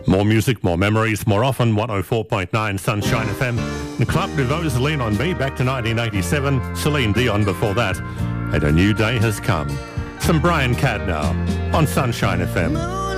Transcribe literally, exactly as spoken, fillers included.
More music, more memories, more often. one oh four point nine Sunshine F M. The Club Nouveau's Lean on Me back to nineteen eighty-seven. Celine Dion before that. And a new day has come. Some Brian Cadd now on Sunshine F M.